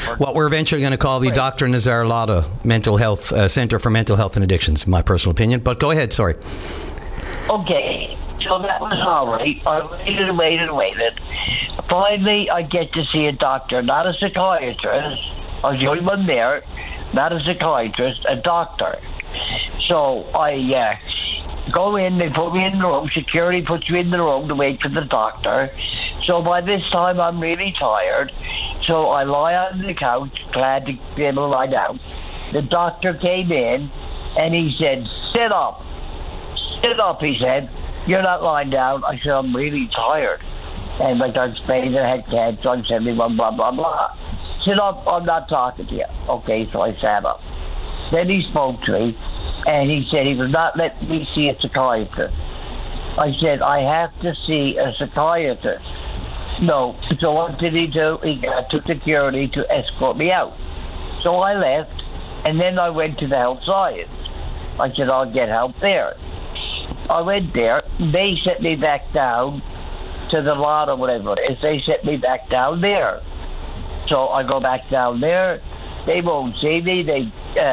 What we're eventually going to call the Right. Dr. Nazar Lada Mental Health Center for Mental Health and Addictions, my personal opinion. But go ahead, sorry. Okay, so that was all right. I waited. Finally, I get to see a doctor, not a psychiatrist. I was the only one there, not a psychiatrist, a doctor. So I go in, they put me in the room, security puts me in the room to wait for the doctor. So by this time, I'm really tired. So I lie on the couch, glad to be able to lie down. The doctor came in, and he said, sit up. Sit up, he said. You're not lying down. I said, I'm really tired. And I started explaining that I had cancer, I'm 71, blah, blah, blah. Sit up, I'm not talking to you. Okay, so I sat up. Then he spoke to me, and he said he would not let me see a psychiatrist. I said, I have to see a psychiatrist. No. So what did he do? He took security to escort me out. So I left, and then I went to the health science. I said, I'll get help there. I went there. They sent me back down to the lot or whatever it is. They sent me back down there. So I go back down there. They won't see me. They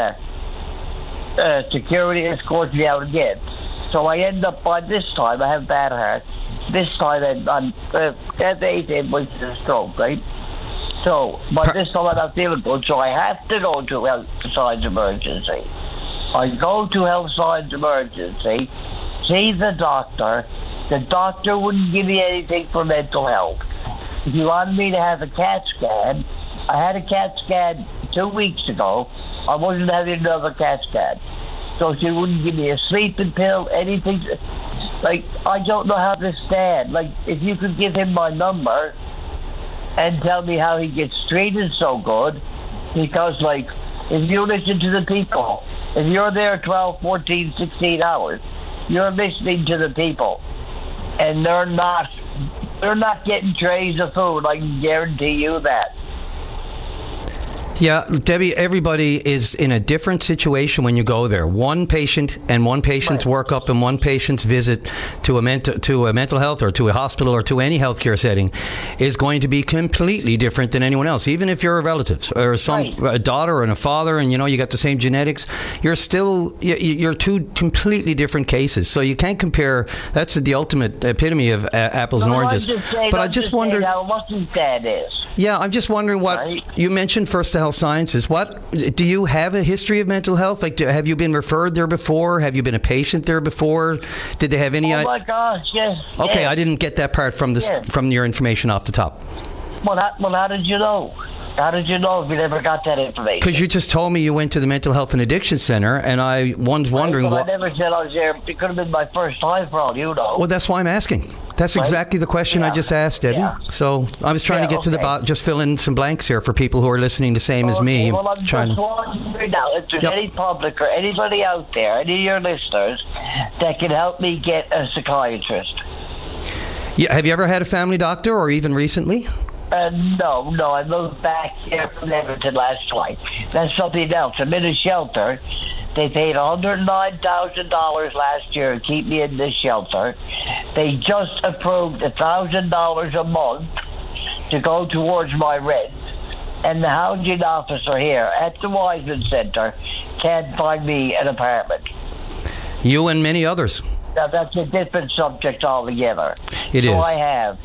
security escorts me out again. So I end up, by this time, I have bad heart. This time I'm at 18 was a stroke, right? So by this time I'm not feeling good, so I have to go to health science emergency. I go to health science emergency, see the doctor. The doctor wouldn't give me anything for mental health. If you wanted me to have a CAT scan, I had a CAT scan 2 weeks ago. I wasn't having another CAT scan. So she wouldn't give me a sleeping pill, anything. Like, I don't know how to stand. Like, if you could give him my number and tell me how he gets treated so good, because, like, if you listen to the people, if you're there 12, 14, 16 hours, you're listening to the people, and they're not getting trays of food. I can guarantee you that. Yeah, Debbie, everybody is in a different situation when you go there. One patient and one patient's workup and one patient's visit to a mental health or to a hospital or to any healthcare setting is going to be completely different than anyone else. Even if you're a relative or a daughter and a father and, you got the same genetics, you're two completely different cases. So you can't compare. That's the ultimate epitome of apples and oranges. But I just wondered how lucky that is. Yeah, I'm just wondering what you mentioned first to health sciences. What do you have a history of mental health? Like, have you been referred there before? Have you been a patient there before? Did they have any? Oh my gosh, yes. Okay, yes. I didn't get that part from this from your information off the top. Well, how did you know? How did you know if you never got that information? Because you just told me you went to the Mental Health and Addiction Center, and I was wondering what... I never said I was there. It could have been my first time for all you know. Well, that's why I'm asking. That's exactly the question I just asked, Debbie. Yeah. So I was trying to get to the bottom, just fill in some blanks here for people who are listening the same as me. Well, I'm just wondering now if there's any public or anybody out there, any of your listeners, that can help me get a psychiatrist. Yeah. Have you ever had a family doctor, or even recently? No. I moved back here from Edmonton last July. That's something else. I'm in a shelter. They paid $109,000 last year to keep me in this shelter. They just approved $1,000 a month to go towards my rent. And the housing officer here at the Wiseman Center can't find me an apartment. You and many others. Now, that's a different subject altogether. It is. So I have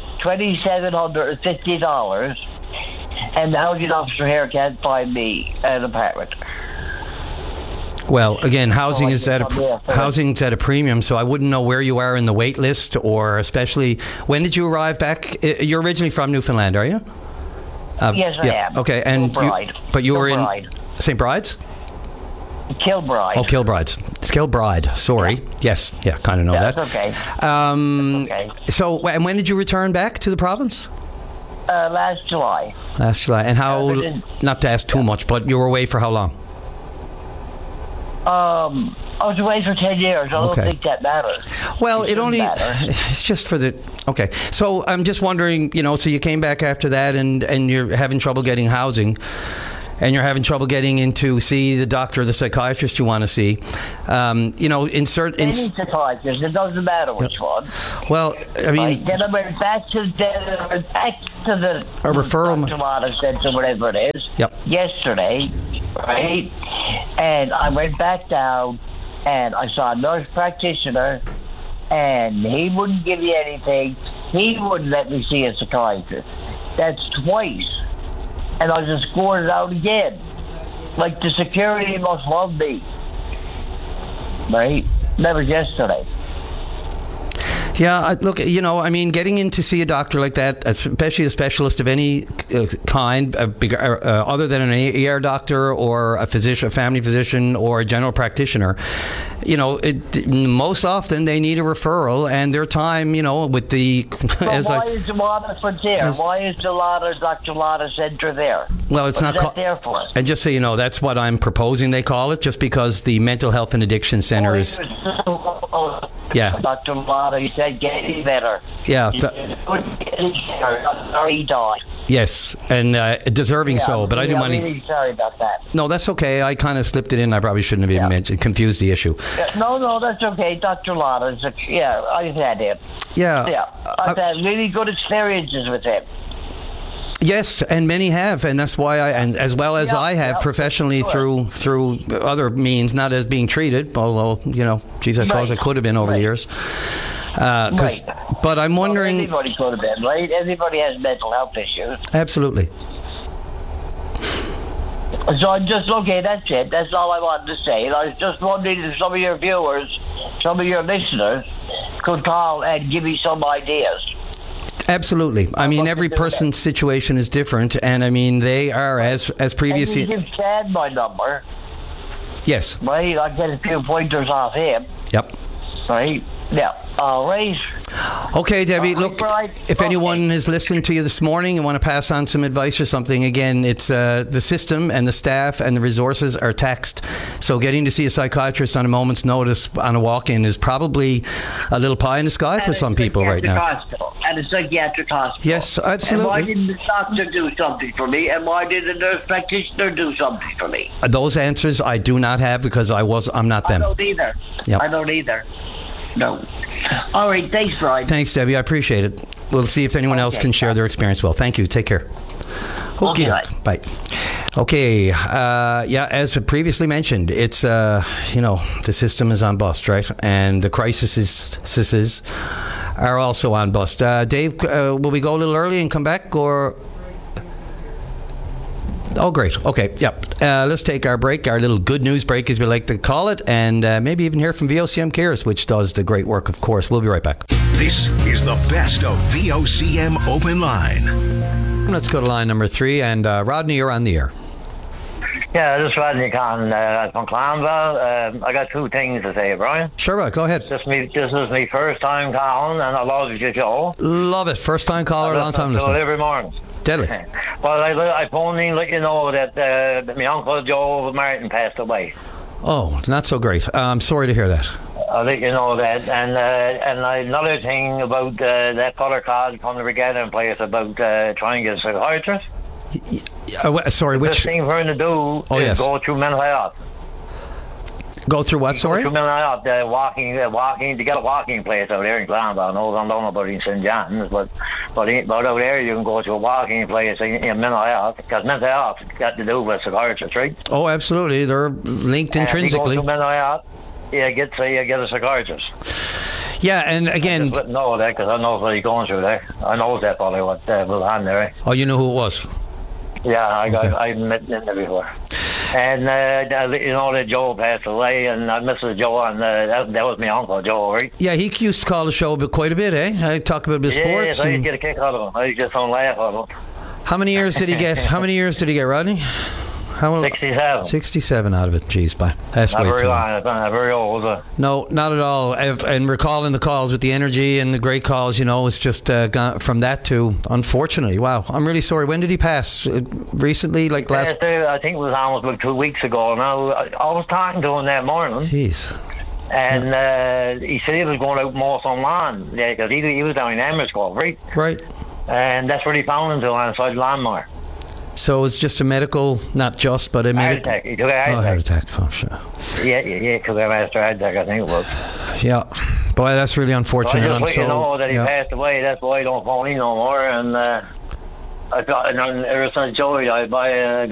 $2,750, and the housing officer here can't find me an apartment. Well, again, housing's at a premium, so I wouldn't know where you are in the wait list, or especially when did you arrive back? You're originally from Newfoundland, are you? Yes, I am. Okay, and you were in St. Bride's? Kilbride. Oh, Kilbride's. It's Kilbride. Sorry. Yeah. Yes. Yeah, kind of know that. That's okay. Okay. So, and when did you return back to the province? Last July. Last July. And how, not to ask too much, but you were away for how long? I was away for 10 years. I don't think that matters. Well, it's just for the, okay. So I'm just wondering, so you came back after that and you're having trouble getting housing. and you're having trouble getting in to see the doctor or the psychiatrist you want to see, Any psychiatrist, it doesn't matter which one. Well, I mean, then I went back to the referral Dr. Center, whatever it is, yesterday, right? And I went back down, and I saw a nurse practitioner, and he wouldn't give you anything. He wouldn't let me see a psychiatrist. That's twice. And I just scored it out again. Like, the security must love me. Right? That was yesterday. Yeah, look, I mean, getting in to see a doctor like that, especially a specialist of any kind, other than an ER doctor or a physician, a family physician, or a general practitioner, most often they need a referral, and their time, with the... Why is the Waterford there? Why is the Dr. Lotta Center there? Well, it's not that there for? And just so you know, that's what I'm proposing they call it, just because the Mental Health and Addiction Center is... Yeah. Dr. Lotta, you said getting better. Yeah. He died. Yes, and deserving so, but I do want to... I'm really sorry about that. No, that's okay. I kind of slipped it in. I probably shouldn't have even mentioned, confused the issue. No, that's okay. Dr. Lotta, I've had him. Yeah. I've had really good experiences with him. Yes, and many have, and that's why as well as I have professionally through other means, not as being treated, although, I suppose I could have been over the years. But I'm wondering... Everybody could have been, right? Everybody has mental health issues. Absolutely. So I'm just, that's it. That's all I wanted to say. And I was just wondering if some of your viewers, some of your listeners could call and give me some ideas. Absolutely. I mean, every person's situation is different, and I mean, they are as previously... And you give Chad my number. Yes. Right? I'll get a few pointers off him. Yep. Right? Yeah. All right. Okay, Debbie, look, if anyone has listened to you this morning and want to pass on some advice or something, again, it's the system and the staff and the resources are taxed. So getting to see a psychiatrist on a moment's notice on a walk-in is probably a little pie in the sky for some people right now. At a psychiatric hospital. Yes, absolutely. And why didn't the doctor do something for me? And why did the nurse practitioner do something for me? Those answers I do not have because I'm not them. I don't either. Yep. I don't either. No. All right. Thanks, Brian. Thanks, Debbie. I appreciate it. We'll see if anyone else can share their experience well. Thank you. Take care. Okay. Bye. Okay. As previously mentioned, it's, the system is on bust, right? And the crises are also on bust. Dave, will we go a little early and come back, or... Oh, great. Okay, yep. Let's take our break, our little good news break, as we like to call it, and maybe even hear from VOCM Cares, which does the great work, of course. We'll be right back. This is the best of VOCM Open Line. Let's go to line number 3, and Rodney, you're on the air. Yeah, this is Rodney Conn from Clonville. I got 2 things to say, Brian. Sure, go ahead. This is my first time calling, and I love your show. Love it. First time caller, long time listener. Every morning. Deadly. Well, I phoned in to let you know that my Uncle Joe Martin passed away. Oh, not so great. I'm sorry to hear that. I'll let you know that. And another thing about that fella called from the Regatta place about trying to get a psychiatrist. Sorry, which... The thing for him to do is go through mental health. Go through what, sorry? Go through mental health, walking, to get a walking place out there in Clonville. I don't know about in St. John's, but out there you can go to a walking place in mental health, because mental health got to do with psychiatrists, right? Oh, absolutely. They're linked intrinsically. If you go through mental health, you get a psychiatrist. Yeah, and again... I just know that, because I know what he's going through there. I know that probably what was on there. Oh, you know who it was? Yeah, I met him there before. And, that Joe passed away, and Mrs. Joe, and that was my Uncle Joe, right? Yeah, he used to call the show quite a bit, eh? I talk about his sports. Yes, I used to get a kick out of him. I just don't laugh at him. How many years did he get? How many years did he get, Rodney? 67. 67 out of it. Jeez, bye. That's way too long. Not very old. No, not at all. And recalling the calls with the energy and the great calls, it's just gone from that to, unfortunately, wow. I'm really sorry. When did he pass? Recently, like last... I think it was almost like 2 weeks ago. Now, I was talking to him that morning. Jeez. And he said he was going out more on lawn, because he was down in Amherstcove, right? Right. And that's where he found him on the side of the lawnmower. So it was just a medical, not just, but a Heart medical. attack. He took a heart attack. Oh, sure. Yeah, he took a master heart attack, I think it was. Yeah. Boy, that's really So unfortunate. I just let you know that he yeah. passed away. That's why I don't phone in no more. And I thought, and ever since Joey, I buy a